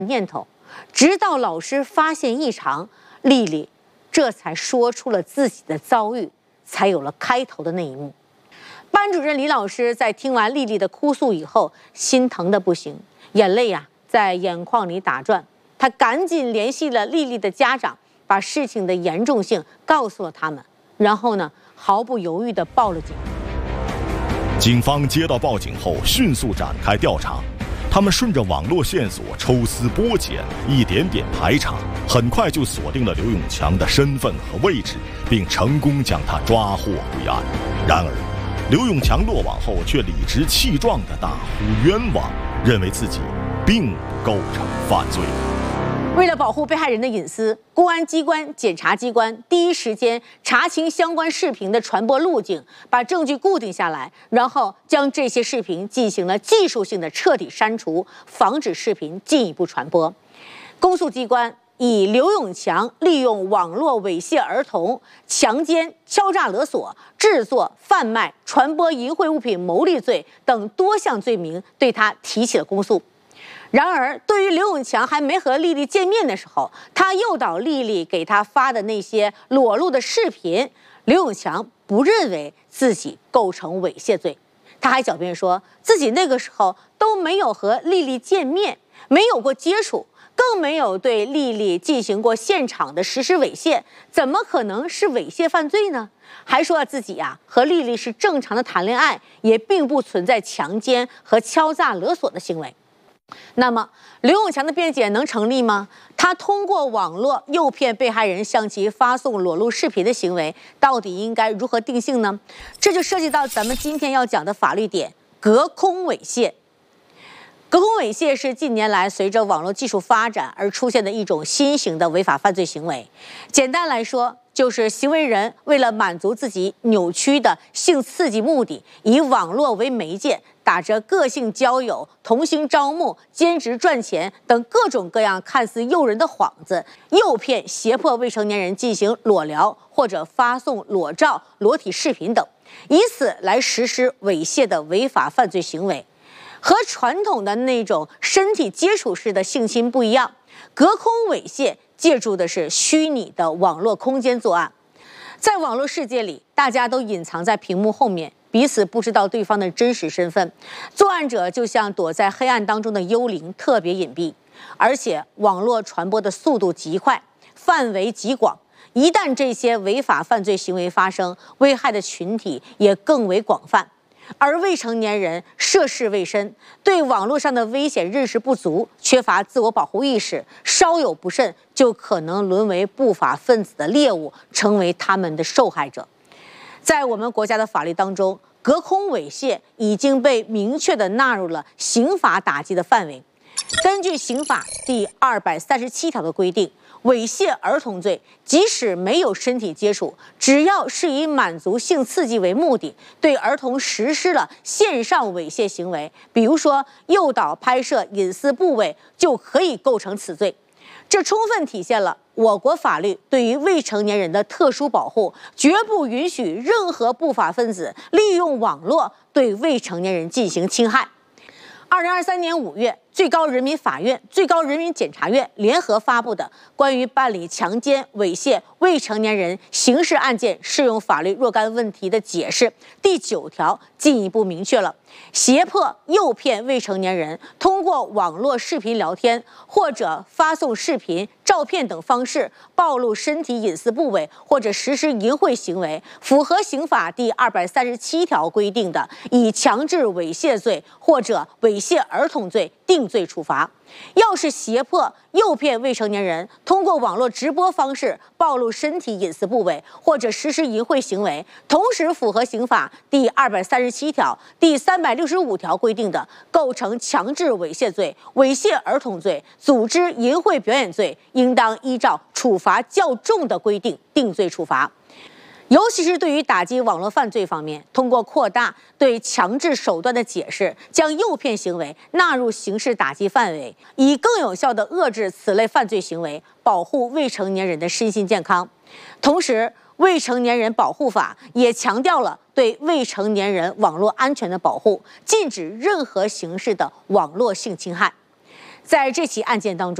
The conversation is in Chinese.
念头，直到老师发现异常，丽丽这才说出了自己的遭遇，才有了开头的那一幕。班主任李老师在听完丽丽的哭诉以后，心疼的不行，眼泪在眼眶里打转。他赶紧联系了丽丽的家长，把事情的严重性告诉了他们，然后呢，毫不犹豫地报了警。 警方接到报警后，迅速展开调查。他们顺着网络线索抽丝剥茧，一点点排查，很快就锁定了刘永强的身份和位置，并成功将他抓获归案。然而，刘永强落网后却理直气壮地大呼冤枉，认为自己并不构成犯罪。 为了保护被害人的隐私，公安机关、检察机关第一时间查清相关视频的传播路径，把证据固定下来，然后将这些视频进行了技术性的彻底删除，防止视频进一步传播。公诉机关以刘永强利用网络猥亵儿童、强奸、敲诈勒索、制作、贩卖、传播淫秽物品牟利罪等多项罪名对他提起了公诉。然而，对于刘永强还没和丽丽见面的时候，他诱导丽丽给他发的那些裸露的视频，刘永强不认为自己构成猥亵罪。他还狡辩说自己那个时候都没有和丽丽见面，没有过接触，更没有对丽丽进行过现场的实施猥亵，怎么可能是猥亵犯罪呢？还说自己和丽丽是正常的谈恋爱，也并不存在强奸和敲诈勒索的行为。那么，刘永强的辩解能成立吗？他通过网络诱骗被害人向其发送裸露视频的行为，到底应该如何定性呢？这就涉及到咱们今天要讲的法律点——隔空猥亵。隔空猥亵是近年来随着网络技术发展而出现的一种新型的违法犯罪行为。简单来说，就是行为人为了满足自己扭曲的性刺激目的，以网络为媒介，打着个性交友、同性招募、兼职赚钱等各种各样看似诱人的幌子，诱骗、胁迫未成年人进行裸聊或者发送裸照、裸体视频等，以此来实施猥亵的违法犯罪行为。和传统的那种身体接触式的性侵不一样，隔空猥亵借助的是虚拟的网络空间作案。在网络世界里，大家都隐藏在屏幕后面，彼此不知道对方的真实身份。作案者就像躲在黑暗当中的幽灵，特别隐蔽。而且网络传播的速度极快，范围极广，一旦这些违法犯罪行为发生，危害的群体也更为广泛。而未成年人涉世未深，对网络上的危险认识不足，缺乏自我保护意识，稍有不慎就可能沦为不法分子的猎物，成为他们的受害者。在我们国家的法律当中，隔空猥亵已经被明确地纳入了刑法打击的范围。根据刑法第237条的规定，猥亵儿童罪，即使没有身体接触，只要是以满足性刺激为目的，对儿童实施了线上猥亵行为，比如说诱导拍摄隐私部位，就可以构成此罪。这充分体现了我国法律对于未成年人的特殊保护，绝不允许任何不法分子利用网络对未成年人进行侵害。2023年5月，最高人民法院、最高人民检察院联合发布的关于办理强奸、猥亵未成年人刑事案件适用法律若干问题的解释第9条进一步明确了，胁迫、诱骗未成年人通过网络视频聊天或者发送视频、照片等方式暴露身体隐私部位或者实施淫秽行为，符合刑法第237条规定的，以强制猥亵罪或者猥亵儿童罪定罪处罚。要是胁迫、诱骗未成年人通过网络直播方式暴露身体隐私部位或者实施淫秽行为，同时符合刑法第237条、第365条规定的，构成强制猥亵罪、猥亵儿童罪、组织淫秽表演罪，应当依照处罚较重的规定定罪处罚。尤其是对于打击网络犯罪方面，通过扩大对强制手段的解释，将诱骗行为纳入刑事打击范围，以更有效地遏制此类犯罪行为，保护未成年人的身心健康。同时，《未成年人保护法》也强调了对未成年人网络安全的保护，禁止任何形式的网络性侵害。 在这起案件当中。